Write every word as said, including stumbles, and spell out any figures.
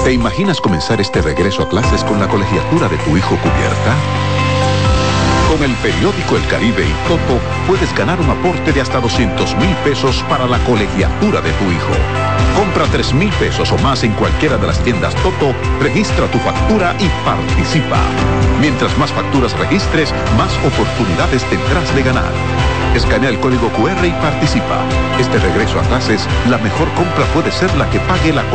¿Te imaginas comenzar este regreso a clases con la colegiatura de tu hijo cubierta? Con el periódico El Caribe y Toto puedes ganar un aporte de hasta doscientos mil pesos para la colegiatura de tu hijo. Compra tres mil pesos o más en cualquiera de las tiendas Toto, registra tu factura y participa. Mientras más facturas registres, más oportunidades tendrás de ganar. Escanea el código cu erre y participa. Este regreso a clases, la mejor compra puede ser la que pague la colegiatura